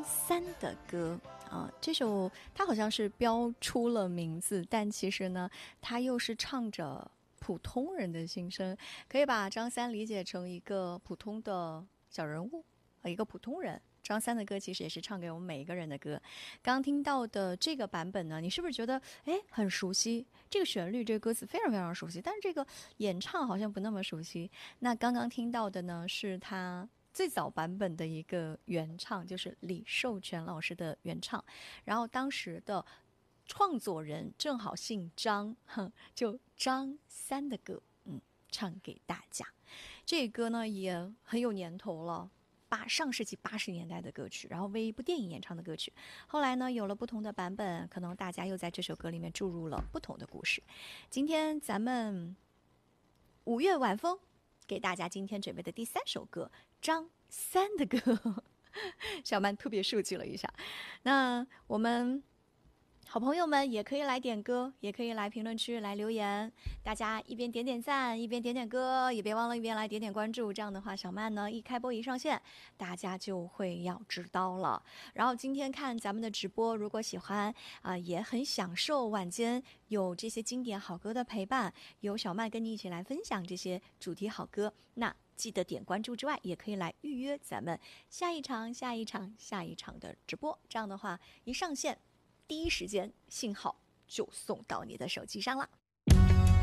三的歌啊，这首它好像是标出了名字，但其实呢，它又是唱着普通人的心声，可以把张三理解成一个普通的小人物，一个普通人。张三的歌其实也是唱给我们每一个人的歌。刚听到的这个版本呢，你是不是觉得很熟悉？这个旋律、这个歌词非常非常熟悉，但是这个演唱好像不那么熟悉。那刚刚听到的呢，是他最早版本的一个原唱，就是李寿全老师的原唱。然后当时的创作人正好姓张，就张三的歌，唱给大家。这个歌呢也很有年头了。上世纪80年代的歌曲，然后为一部电影演唱的歌曲，后来呢有了不同的版本，可能大家又在这首歌里面注入了不同的故事。今天咱们5月晚风给大家今天准备的第3首歌，张三的歌，小曼特别设计了一下。那我们好朋友们也可以来点歌，也可以来评论区来留言，大家一边点点赞，一边点点歌，也别忘了一边来点点关注。这样的话，小曼呢一开播一上线，大家就会要知道了。然后今天看咱们的直播，如果喜欢也很享受晚间有这些经典好歌的陪伴，有小曼跟你一起来分享这些主题好歌，那记得点关注之外，也可以来预约咱们下一场的直播。这样的话，一上线，第一时间信号就送到你的手机上了。